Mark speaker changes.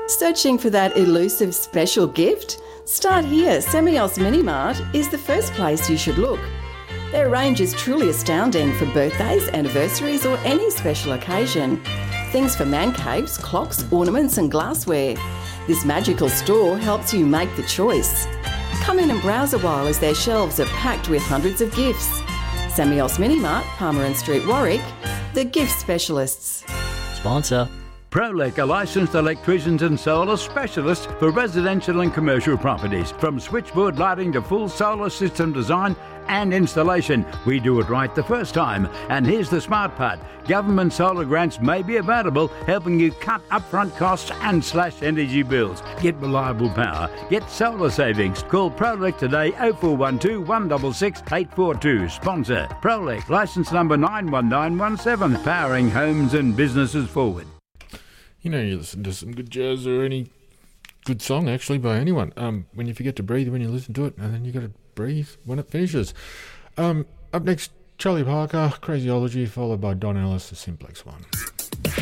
Speaker 1: Searching for that elusive special gift? Start here. Semios Minimart is the first place you should look. Their range is truly astounding for birthdays, anniversaries or any special occasion. Things for man caves, clocks, ornaments and glassware. This magical store helps you make the choice. Come in and browse a while as their shelves are packed with hundreds of gifts. Semios Minimart, Palmerin Street, Warwick, the gift specialists.
Speaker 2: Sponsor.
Speaker 3: Prolec, a licensed electricians and solar specialist for residential and commercial properties. From switchboard lighting to full solar system design and installation, we do it right the first time. And here's the smart part. Government solar grants may be available, helping you cut upfront costs and slash energy bills. Get reliable power. Get solar savings. Call Prolec today, 0412 166 842. Sponsor. Prolec, licence number 91917, powering homes and businesses forward.
Speaker 4: You know, you listen to some good jazz or any good song, actually, by anyone. When you forget to breathe when you listen to it, and then you got to breathe when it finishes. Up next, Charlie Parker, Crazyology, followed by Don Ellis, the Simplex One.